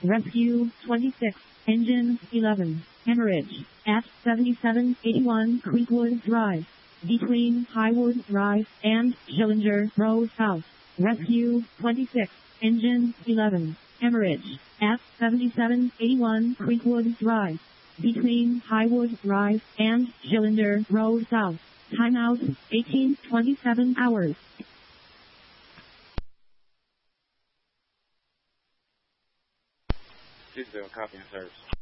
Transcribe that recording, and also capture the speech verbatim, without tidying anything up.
Rescue twenty-six, engine eleven, hemorrhage, at seventy-seven eighty-one Creekwood Drive, between Highwood Drive and Schillinger Road South. Rescue twenty-six, engine eleven, hemorrhage, at seventy-seven eighty-one Creekwood Drive, between Highwood Drive and Schillinger Road South. Timeout, eighteen twenty-seven hours. Please do a copy and service.